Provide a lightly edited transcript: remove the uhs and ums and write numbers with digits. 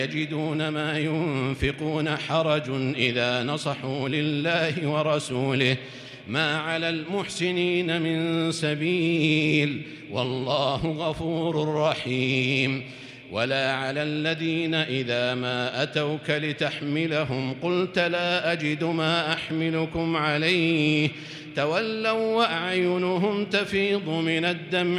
يجدون ما ينفقون حرج إذا نصحوا لله ورسوله ما على المحسنين من سبيل والله غفور رحيم. ولا على الذين إذا ما أتوك لتحملهم قلت لا أجد ما أحملكم عليه تولوا وأعينهم تفيض من الدمع